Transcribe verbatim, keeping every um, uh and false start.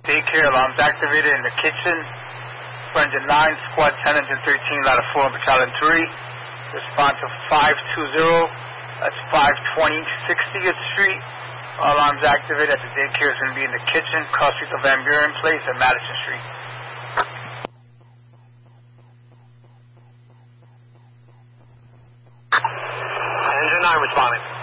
daycare. Alarms activated in the kitchen. Engine nine, squad ten, engine thirteen, ladder four, battalion three. Respond to five two zero. That's five twenty sixtieth Street. Alarms activated at the daycare is going to be in the kitchen, cross street of Van Buren Place and Madison Street. Engine nine responding.